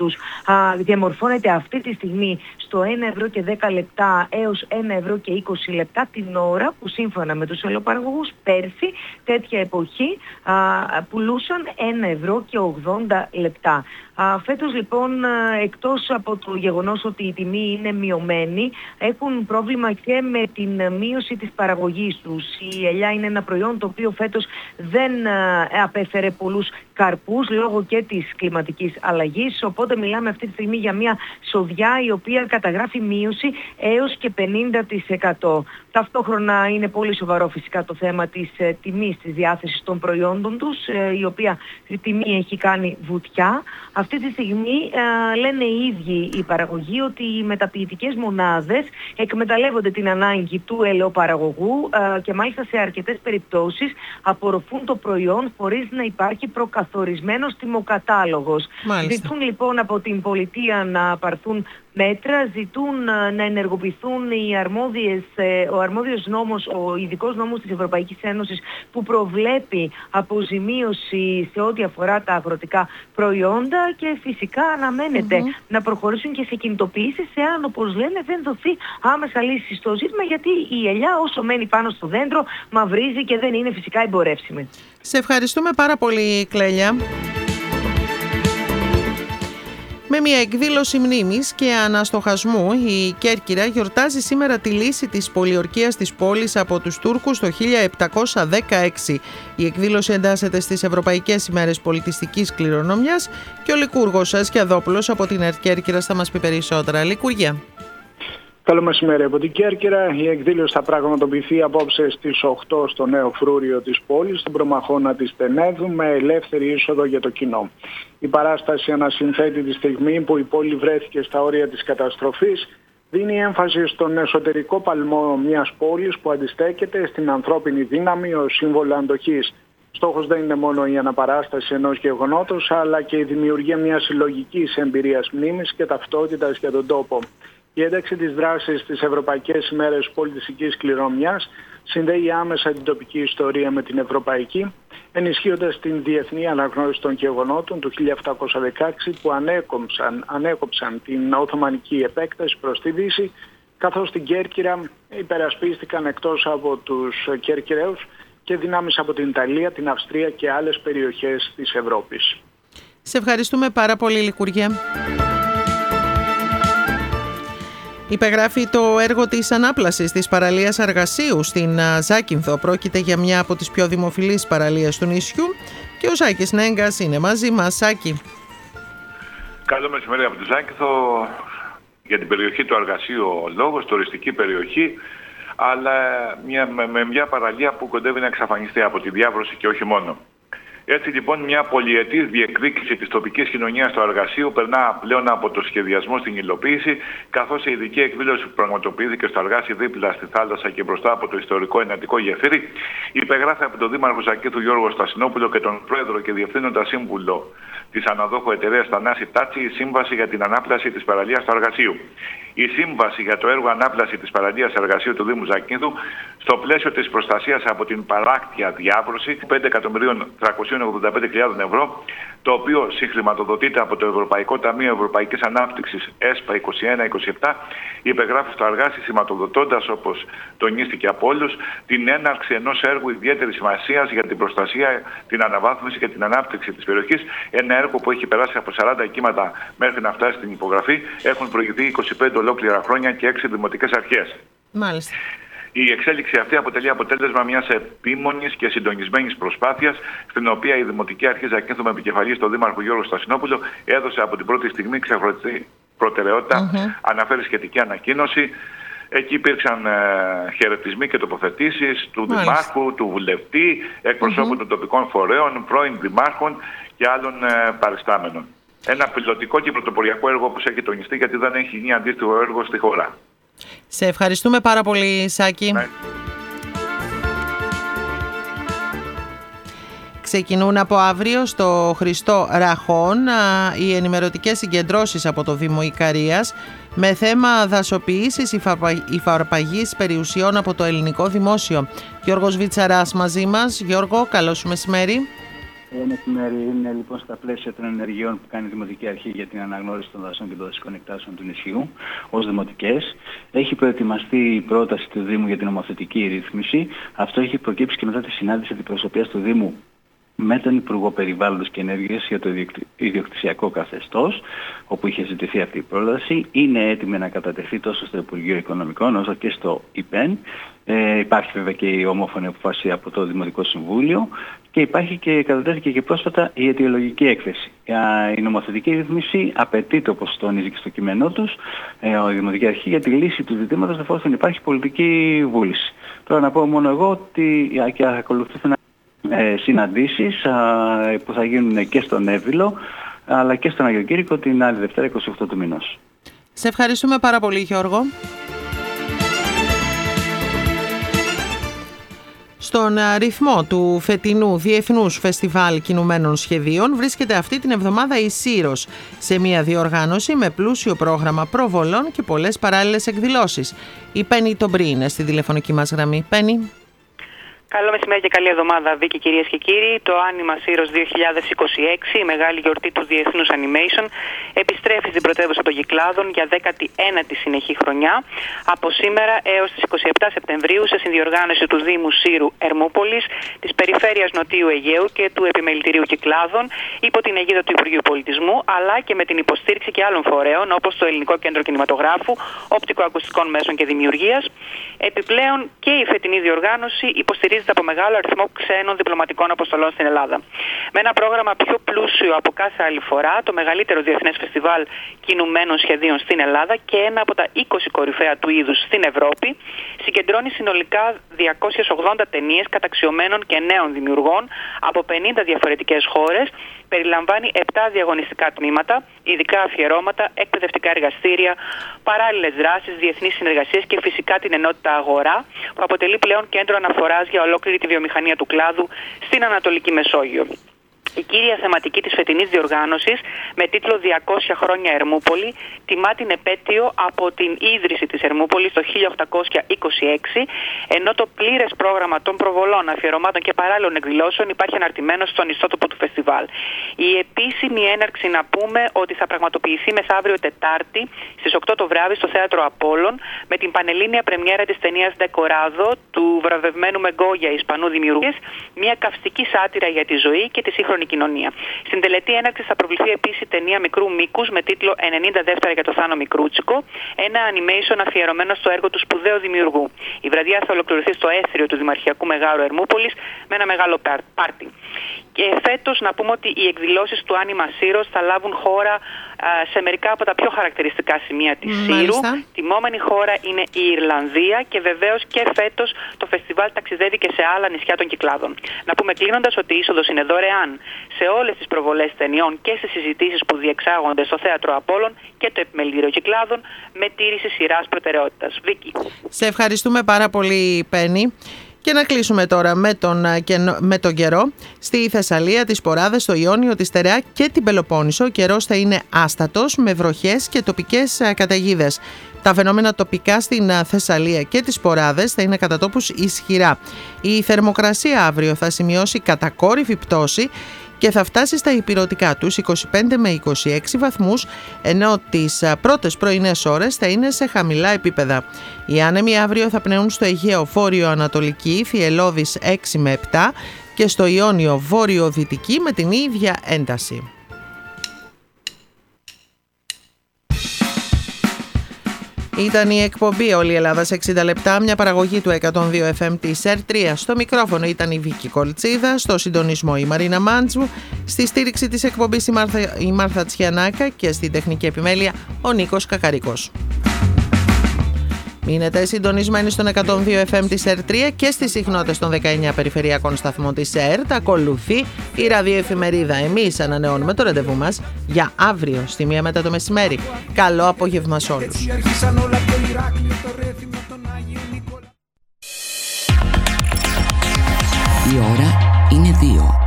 διαμορφώνεται αυτή τη στιγμή στο 1 € και 10 λεπτά έως 1 € και 20 λεπτά την ώρα, που σύμφωνα με τους ελαιοπαραγωγούς πέρσι τέτοια εποχή πουλούσαν 1 € και 80 λεπτά. Φέτος λοιπόν, εκτός από το γεγονός ότι η τιμή είναι μειωμένη, έχουν πρόβλημα και με την μείωση της παραγωγής τους. Η ελιά είναι ένα προϊόν το οποίο φέτος δεν απέφερε πολλούς καρπούς λόγω και της κλιματικής αλλαγής, οπότε μιλάμε αυτή τη στιγμή για μια σοδιά η οποία καταγράφει μείωση έως και 50%. Ταυτόχρονα είναι πολύ σοβαρό φυσικά το θέμα της τιμής, της διάθεσης των προϊόντων τους, η οποία η τιμή έχει κάνει βουτιά. Αυτή τη στιγμή λένε οι ίδιοι οι παραγωγοί ότι οι μεταποιητικές μονάδες εκμεταλλεύονται την ανάγκη του ελαιοπαραγωγού και μάλιστα σε αρκετές περιπτώσεις απορροφούν το προϊόν χωρίς να υπάρχει προκαθορισμένος τιμοκατάλογος. Ζητούν λοιπόν από την πολιτεία να πάρθουν μέτρα, ζητούν να ενεργοποιηθούν ο αρμόδιος νόμος, ο ειδικός νόμος της Ευρωπαϊκής Ένωσης που προβλέπει αποζημίωση σε ό,τι αφορά τα αγροτικά προϊόντα και φυσικά αναμένεται να προχωρήσουν και σε κινητοποιήσεις εάν, όπως λένε, δεν δοθεί άμεσα λύση στο ζήτημα, γιατί η ελιά όσο μένει πάνω στο δέντρο μαυρίζει και δεν είναι φυσικά εμπορεύσιμη. Σε ευχαριστούμε πάρα πολύ, Κλέλια. Με μια εκδήλωση μνήμης και αναστοχασμού, η Κέρκυρα γιορτάζει σήμερα τη λύση της πολιορκίας της πόλης από τους Τούρκους το 1716. Η εκδήλωση εντάσσεται στις Ευρωπαϊκές ημέρες πολιτιστικής κληρονομιάς και ο Λικούργος Ασκιαδόπουλος από την ΕΡΤ Κέρκυρας θα μας πει περισσότερα. Λικουργία. Καλό μεσημέρι από την Κέρκυρα. Η εκδήλωση θα πραγματοποιηθεί απόψε στις 8 στο νέο φρούριο της πόλης, στον προμαχώνα της Τενέδου, με ελεύθερη είσοδο για το κοινό. Η παράσταση ανασυνθέτει τη στιγμή που η πόλη βρέθηκε στα όρια της καταστροφής, δίνει έμφαση στον εσωτερικό παλμό μιας πόλης που αντιστέκεται στην ανθρώπινη δύναμη ως σύμβολο αντοχής. Στόχος δεν είναι μόνο η αναπαράσταση ενός γεγονότος, αλλά και η δημιουργία μιας συλλογικής εμπειρίας μνήμης και ταυτότητας για τον τόπο. Η ένταξη της δράσης στις Ευρωπαϊκές ημέρες πολιτιστικής κληρονομιάς συνδέει άμεσα την τοπική ιστορία με την ευρωπαϊκή, ενισχύοντας την διεθνή αναγνώριση των γεγονότων του 1716 που ανέκοψαν την Οθωμανική επέκταση προς τη Δύση, καθώς στην Κέρκυρα υπερασπίστηκαν εκτός από τους Κέρκυραίους και δυνάμεις από την Ιταλία, την Αυστρία και άλλες περιοχές της Ευρώπης. Σε ευχαριστούμε πάρα πολύ, Λικουργία. Υπεγράφει το έργο της ανάπλασης της παραλίας Αργασίου στην Ζάκυνθο. Πρόκειται για μια από τις πιο δημοφιλείς παραλίες του νησιού και ο Σάκης Νέγκας είναι μαζί μας. Σάκη. Καλό μεσημέρι από τη Ζάκυνθο. Για την περιοχή του Αργασίου ο λόγος, τουριστική περιοχή, αλλά με μια παραλία που κοντεύει να εξαφανιστεί από τη διάβρωση και όχι μόνο. Έτσι λοιπόν μια πολυετής διεκδίκηση της τοπικής κοινωνίας του Αργασίου περνά πλέον από το σχεδιασμό στην υλοποίηση, καθώς η ειδική εκδήλωση που πραγματοποιήθηκε στο Αργάσι δίπλα στη θάλασσα και μπροστά από το ιστορικό εναντικό γεφύρι υπεγράφει από τον Δήμαρχο Ζακύνθου Γιώργο Στασινόπουλο και τον Πρόεδρο και Διευθύνοντα Σύμβουλο της αναδόχου εταιρείας Θανάση Τάτσι η σύμβαση για την ανάπλαση της παραλίας του Αργασίου. Η σύμβαση για το έργο ανάπλαση της παραλίας Αργασίου του Δήμου Ζακύνθου στο πλαίσιο της προστασίας από την παράκτια διάβρωση 5.385.000 ευρώ, το οποίο συγχρηματοδοτείται από το Ευρωπαϊκό Ταμείο Ευρωπαϊκής Ανάπτυξης ΕΣΠΑ 21-27, υπεγράφει στο Αργάσι σηματοδοτώντας, όπως τονίστηκε από όλους, την έναρξη ενός έργου ιδιαίτερης σημασίας για την προστασία, την αναβάθμιση και την ανάπτυξη της περιοχής. Ένα έργο που έχει περάσει από 40 κύματα μέχρι να φτάσει στην υπογραφή. Έχουν προηγηθεί 25 ολόκληρα χρόνια και 6 δημοτικές αρχές. Μάλιστα. Η εξέλιξη αυτή αποτελεί αποτέλεσμα μιας επίμονης και συντονισμένης προσπάθειας, στην οποία η Δημοτική Αρχή Ζακύνθου με επικεφαλή στον Δήμαρχο Γιώργο Στασινόπουλο έδωσε από την πρώτη στιγμή ξεχωριστή προτεραιότητα, αναφέρει σχετική ανακοίνωση. Εκεί υπήρξαν χαιρετισμοί και τοποθετήσεις του Δημάρχου, του Βουλευτή, εκπροσώπου των τοπικών φορέων, πρώην Δημάρχων και άλλων παριστάμενων. Ένα πιλωτικό και πρωτοποριακό έργο, όπως έχει τονιστεί, γιατί δεν έχει γίνει αντίστοιχο έργο στη χώρα. Σε ευχαριστούμε πάρα πολύ, Σάκη. Ναι. Ξεκινούν από αύριο στο Χριστό Ραχών οι ενημερωτικές συγκεντρώσεις από το Δήμο Ικαρίας με θέμα δασοποιήσεις υφαρπαγής περιουσιών από το ελληνικό δημόσιο. Γιώργος Βιτσαράς μαζί μας. Γιώργο, καλό σου μεσημέρι. Μεσημέρι είναι λοιπόν στα πλαίσια των ενεργειών που κάνει η Δημοτική Αρχή για την αναγνώριση των δασών και των δασικών εκτάσεων του νησιού ως δημοτικές. Έχει προετοιμαστεί η πρόταση του Δήμου για την νομοθετική ρύθμιση. Αυτό έχει προκύψει και μετά τη συνάντηση αντιπροσωπείας του Δήμου με τον Υπουργό Περιβάλλοντος και Ενέργειας για το ιδιοκτησιακό καθεστώς, όπου είχε ζητηθεί αυτή η πρόταση. Είναι έτοιμη να κατατεθεί τόσο στο Υπουργείο Οικονομικών όσο και στο ΙΠΕΝ. Υπάρχει βέβαια και η ομόφωνη αποφάση από το Δημοτικό Συμβούλιο και υπάρχει και κατατέθηκε και πρόσφατα η αιτιολογική έκθεση. Η νομοθετική ρύθμιση απαιτείται, όπως τονίζει και στο κείμενό τους, η Δημοτική Αρχή για τη λύση του ζητήματος εφόσον υπάρχει πολιτική βούληση. Τώρα να πω μόνο εγώ ότι θα ακολουθήσουν συναντήσεις που θα γίνουν και στον Εύβυλο αλλά και στον Άγιο Κήρυκο την άλλη Δευτέρα 28 του μηνός. Σε ευχαριστούμε πάρα πολύ, Γιώργο. Στον ρυθμό του φετινού Διεθνούς Φεστιβάλ Κινουμένων Σχεδίων βρίσκεται αυτή την εβδομάδα η Σύρος, σε μια διοργάνωση με πλούσιο πρόγραμμα προβολών και πολλές παράλληλες εκδηλώσεις. Η Πέννη Τομπρή είναι στη τηλεφωνική μας γραμμή. Πέννη. Καλό μεσημέρι και καλή εβδομάδα, Βίκη, κυρίες και κύριοι. Το Άνιμα Σύρος 2026, η μεγάλη γιορτή του Διεθνούς Animation, επιστρέφει στην πρωτεύουσα των Κυκλάδων για 19η συνεχή χρονιά, από σήμερα έως τις 27 Σεπτεμβρίου, σε συνδιοργάνωση του Δήμου Σύρου Ερμούπολης, της Περιφέρειας Νοτίου Αιγαίου και του Επιμελητηρίου Κυκλάδων, υπό την αιγίδα του Υπουργείου Πολιτισμού, αλλά και με την υποστήριξη και άλλων φορέων, όπως το Ελληνικό Κέντρο Κινηματογράφου, Οπτικοακουστικών Μέσων και Δημιουργίας. Επιπλέον και η φετινή διοργάνωση υποστηρίζεται από μεγάλο αριθμό ξένων διπλωματικών αποστολών στην Ελλάδα. Με ένα πρόγραμμα πιο πλούσιο από κάθε άλλη φορά, το μεγαλύτερο διεθνές φεστιβάλ κινουμένων σχεδίων στην Ελλάδα και ένα από τα 20 κορυφαία του είδους στην Ευρώπη, συγκεντρώνει συνολικά 280 ταινίες καταξιωμένων και νέων δημιουργών από 50 διαφορετικές χώρες, περιλαμβάνει 7 διαγωνιστικά τμήματα, ειδικά αφιερώματα, εκπαιδευτικά εργαστήρια, παράλληλες δράσεις, διεθνείς συνεργασίες και φυσικά την ενότητα Αγορά, που αποτελεί πλέον κέντρο αναφοράς για ολόκληρη τη βιομηχανία του κλάδου στην Ανατολική Μεσόγειο. Η κύρια θεματική της φετινής διοργάνωσης, με τίτλο 200 χρόνια Ερμούπολη, τιμά την επέτειο από την ίδρυση της Ερμούπολης το 1826, ενώ το πλήρες πρόγραμμα των προβολών, αφιερωμάτων και παράλληλων εκδηλώσεων υπάρχει αναρτημένο στον ιστότοπο του φεστιβάλ. Η επίσημη έναρξη, να πούμε, ότι θα πραγματοποιηθεί μεθαύριο Τετάρτη στις 8 το βράδυ στο Θέατρο Απόλλων, με την πανελλήνια πρεμιέρα της ταινίας Ντεκοράδο του βραβευμένου Μεγκόγια Ισπανού δημιουργού, μια καυστική σάτυρα για τη ζωή και τη σύγχρονη κοινωνία. Στην τελετή έναρξης θα προβληθεί επίσης ταινία μικρού μήκους με τίτλο 90 δεύτερα για το Θάνο Μικρούτσικο, ένα animation αφιερωμένο στο έργο του σπουδαίου δημιουργού. Η βραδιά θα ολοκληρωθεί στο έθριο του Δημαρχιακού Μεγάρου Ερμούπολης με ένα μεγάλο πάρτι. Και φέτος να πούμε ότι οι εκδηλώσεις του Άνιμα Σύρος θα λάβουν χώρα σε μερικά από τα πιο χαρακτηριστικά σημεία της Σύρου. Τιμόμενη χώρα είναι η Ιρλανδία και βεβαίως και φέτος το φεστιβάλ ταξιδεύει και σε άλλα νησιά των Κυκλάδων. Να πούμε κλείνοντας ότι η είσοδος είναι δωρεάν σε όλες τις προβολές ταινιών και στις συζητήσεις που διεξάγονται στο Θέατρο Απόλλων και το Επιμελητήριο Κυκλάδων, με τήρηση σειράς προτεραιότητας. Βίκη. Σε ευχαριστούμε πάρα πολύ, Πέννη. Και να κλείσουμε τώρα με τον καιρό. Στη Θεσσαλία, τις Ποράδες, στο Ιόνιο, τη Στερεά και την Πελοπόννησο, ο καιρός θα είναι άστατος με βροχές και τοπικές καταιγίδες. Τα φαινόμενα τοπικά στην Θεσσαλία και τις Ποράδες θα είναι κατά τόπους ισχυρά. Η θερμοκρασία αύριο θα σημειώσει κατακόρυφη πτώση και θα φτάσει στα ηπειρωτικά τους 25 με 26 βαθμούς, ενώ τις πρώτες πρωινές ώρες θα είναι σε χαμηλά επίπεδα. Οι άνεμοι αύριο θα πνέουν στο Αιγαίο βόρειο-ανατολική, Θυελλώδης 6 με 7 και στο Ιόνιο βόρειο-δυτική με την ίδια ένταση. Ήταν η εκπομπή «Όλη η Ελλάδα σε 60 λεπτά», μια παραγωγή του 102 FM της ΕΡΤ3. Στο μικρόφωνο ήταν η Βίκη Κολτσίδα, στο συντονισμό η Μαρίνα Μάντζου, στη στήριξη της εκπομπής η Μάρθα Τσιανάκα και στην τεχνική επιμέλεια ο Νίκος Κακαρίκος. Μείνετε συντονισμένοι στον 102 FM της ΕΡΤ3 και στις συχνότητες των 19 περιφερειακών σταθμών της ΕΡΤ. Ακολουθεί η ραδιοεφημερίδα. Εμείς ανανεώνουμε το ραντεβού μας για αύριο στη 1 μετά το μεσημέρι. Καλό απόγευμα σε όλους. Η ώρα είναι 2.